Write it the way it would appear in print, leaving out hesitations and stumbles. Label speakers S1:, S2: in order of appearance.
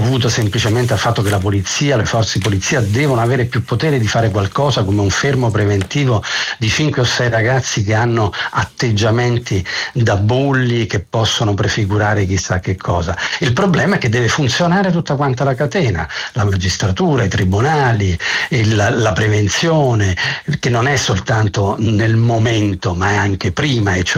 S1: dovuto semplicemente al fatto che la polizia, le forze di polizia devono avere più potere di fare qualcosa, come un fermo preventivo di 5 o 6 ragazzi che hanno atteggiamenti da bulli che possono prefigurare chissà che cosa. Il problema è che deve funzionare tutta quanta la catena, la magistratura, i tribunali, la prevenzione, che non è soltanto nel momento ma è anche prima, e cioè